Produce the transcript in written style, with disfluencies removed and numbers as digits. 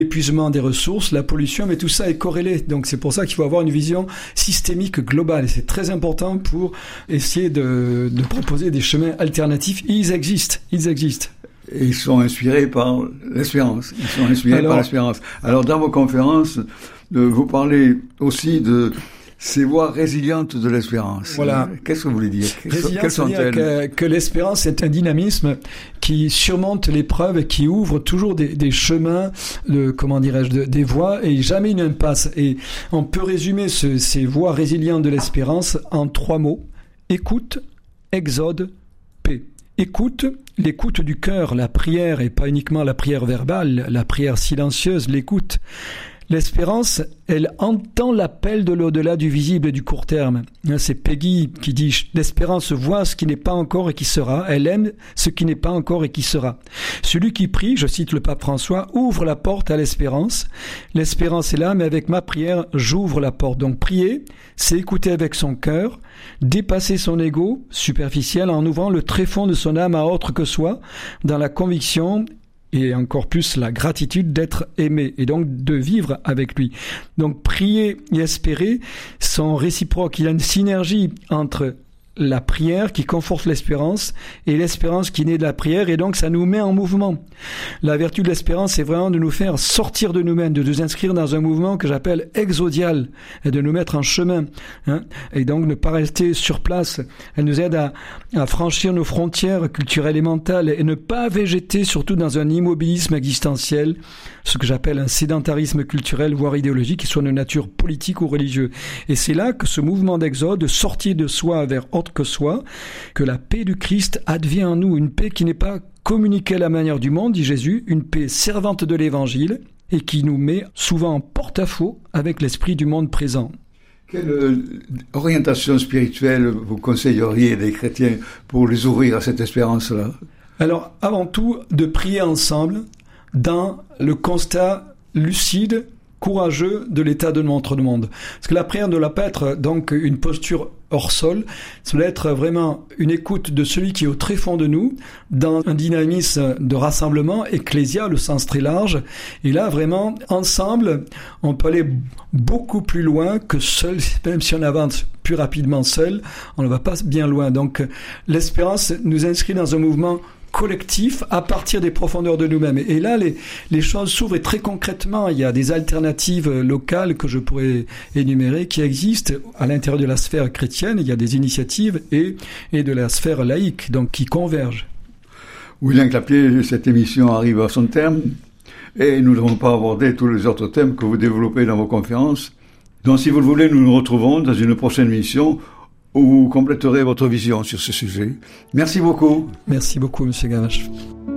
l'épuisement des ressources, la pollution, mais tout ça est corrélé. Donc c'est pour ça qu'il faut avoir une vision systémique globale. Et c'est très important pour essayer de proposer des chemins alternatifs. Ils existent. Et ils sont inspirés par l'espérance. Alors, dans vos conférences, vous parlez aussi de ces voies résilientes de l'espérance. Voilà. Qu'est-ce que vous voulez dire? Quelles sont-elles? Que l'espérance est un dynamisme qui surmonte l'épreuve et qui ouvre toujours des chemins, des voies et jamais une impasse. Et on peut résumer ces voies résilientes de l'espérance en 3 mots. Écoute, exode, paix. Écoute, l'écoute du cœur, la prière, et pas uniquement la prière verbale, la prière silencieuse, l'écoute. L'espérance, elle entend l'appel de l'au-delà du visible et du court terme. C'est Peggy qui dit « L'espérance voit ce qui n'est pas encore et qui sera. Elle aime ce qui n'est pas encore et qui sera. » Celui qui prie, je cite le pape François, ouvre la porte à l'espérance. L'espérance est là, mais avec ma prière, j'ouvre la porte. Donc prier, c'est écouter avec son cœur, dépasser son ego superficiel en ouvrant le tréfonds de son âme à autre que soi, dans la conviction et encore plus la gratitude d'être aimé et donc de vivre avec lui. Donc prier et espérer sont réciproques. Il y a une synergie entre la prière qui conforte l'espérance et l'espérance qui naît de la prière, et donc ça nous met en mouvement. La vertu de l'espérance, c'est vraiment de nous faire sortir de nous-mêmes, de nous inscrire dans un mouvement que j'appelle exodial, et de nous mettre en chemin, et donc ne pas rester sur place. Elle nous aide à franchir nos frontières culturelles et mentales et ne pas végéter surtout dans un immobilisme existentiel, ce que j'appelle un sédentarisme culturel voire idéologique, qui soit de nature politique ou religieuse. Et c'est là que ce mouvement d'exode, de sortir de soi vers autre que soi, que la paix du Christ advient en nous, une paix qui n'est pas communiquée à la manière du monde, dit Jésus, une paix servante de l'Évangile et qui nous met souvent en porte-à-faux avec l'esprit du monde présent. Quelle orientation spirituelle vous conseilleriez des chrétiens pour les ouvrir à cette espérance-là? Alors, avant tout, de prier ensemble dans le constat lucide, courageux de l'état de notre monde. Parce que la prière ne doit pas être donc une posture hors sol, ça doit être vraiment une écoute de celui qui est au très fond de nous, dans un dynamisme de rassemblement ecclésial au sens très large. Et là, vraiment, ensemble, on peut aller beaucoup plus loin que seul, même si on avance plus rapidement seul, on ne va pas bien loin. Donc, l'espérance nous inscrit dans un mouvement collectif à partir des profondeurs de nous-mêmes. Et là, les choses s'ouvrent et très concrètement, il y a des alternatives locales que je pourrais énumérer qui existent à l'intérieur de la sphère chrétienne. Il y a des initiatives et de la sphère laïque, donc qui convergent. William Clapier, cette émission arrive à son terme et nous n'avons pas abordé tous les autres thèmes que vous développez dans vos conférences. Donc, si vous le voulez, nous nous retrouvons dans une prochaine émission où vous compléterez votre vision sur ce sujet. Merci beaucoup. Merci beaucoup, Monsieur Gamache.